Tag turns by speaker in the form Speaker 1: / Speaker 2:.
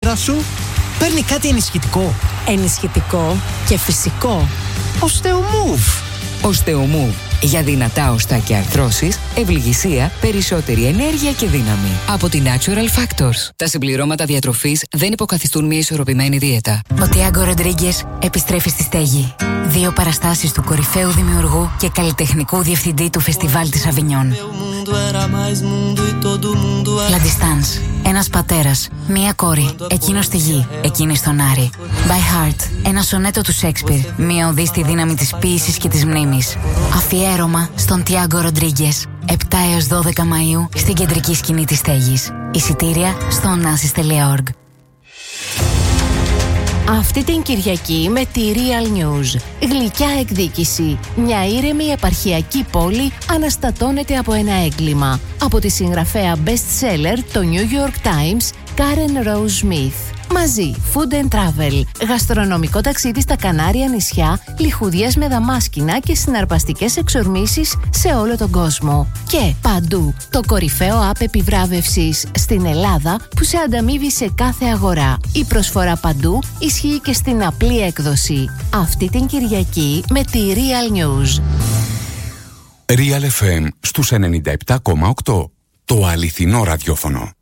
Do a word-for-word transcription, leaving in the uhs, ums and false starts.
Speaker 1: οστά σου? Παίρνει κάτι ενισχυτικό?
Speaker 2: Ενισχυτικό και φυσικό.
Speaker 1: Osteomove.
Speaker 3: Osteomove. Για δυνατά οστά και αρθρώσεις, ευληγησία, περισσότερη ενέργεια και δύναμη. Από τη Natural Factors. Τα συμπληρώματα διατροφής δεν υποκαθιστούν μια ισορροπημένη δίαιτα.
Speaker 4: Ο Τιάγκο Ροντρίγκες επιστρέφει στη στέγη. Δύο παραστάσεις του κορυφαίου δημιουργού και καλλιτεχνικού διευθυντή του Φεστιβάλ της Αβινιόν. La Distance. Ένας πατέρας, μία κόρη, εκείνος στη γη, εκείνη στον Άρη. By Heart. Ένα σονέτο του Σέξπιρ, μία οδή στη δύναμη της ποίησης και της μνήμης. Αφιέρωμα στον Τιάγκο Ροντρίγκες. επτά έως δώδεκα Μαΐου στην κεντρική σκηνή της στέγης. Εισιτήρια στο onassis τελεία org.
Speaker 2: Αυτή την Κυριακή με τη Real News. Γλυκιά εκδίκηση. Μια ήρεμη επαρχιακή πόλη αναστατώνεται από ένα έγκλημα. Από τη συγγραφέα best seller το New York Times, Karen Rose Smith. Μαζί, food and travel, γαστρονομικό ταξίδι στα Κανάρια νησιά, λιχουδιές με δαμάσκηνα και συναρπαστικές εξορμήσεις σε όλο τον κόσμο. Και παντού, το κορυφαίο app επιβράβευσης στην Ελλάδα που σε ανταμείβει σε κάθε αγορά. Η προσφορά παντού ισχύει και στην απλή έκδοση. Αυτή την Κυριακή με τη Real News.
Speaker 5: Real εφ εμ στους ενενήντα επτά κόμμα οκτώ. Το αληθινό ραδιόφωνο.